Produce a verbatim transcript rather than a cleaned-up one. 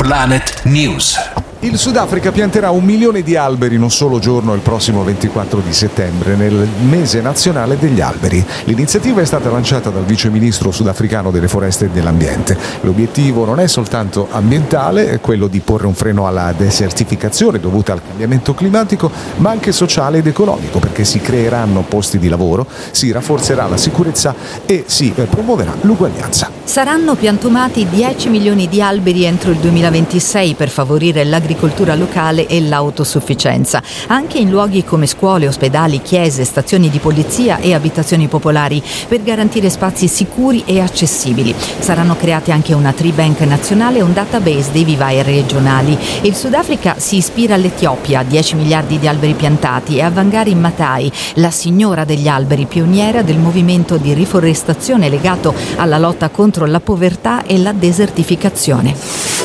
Planet News. Il Sudafrica pianterà un milione di alberi in un solo giorno il prossimo ventiquattro di settembre, nel mese nazionale degli alberi. L'iniziativa è stata lanciata dal viceministro sudafricano delle foreste e dell'ambiente. L'obiettivo non è soltanto ambientale, è quello di porre un freno alla desertificazione dovuta al cambiamento climatico, ma anche sociale ed economico, perché si creeranno posti di lavoro, si rafforzerà la sicurezza e si promuoverà l'uguaglianza. Saranno piantumati dieci milioni di alberi entro il duemilaventisei per favorire l'agricoltura locale e l'autosufficienza, anche in luoghi come scuole, ospedali, chiese, stazioni di polizia e abitazioni popolari, per garantire spazi sicuri e accessibili. Saranno creati anche una tree bank nazionale e un database dei vivai regionali. Il Sudafrica si ispira all'Etiopia, dieci miliardi di alberi piantati, e a Wangari Maathai, la signora degli alberi, pioniera del movimento di riforestazione legato alla lotta contro la povertà e la desertificazione.